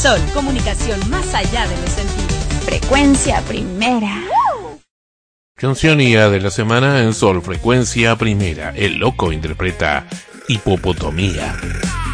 Sol, comunicación más allá de los sentidos. Frecuencia primera. Canción IA de la semana en Sol, Frecuencia Primera. El Loco interpreta Hipopotomía.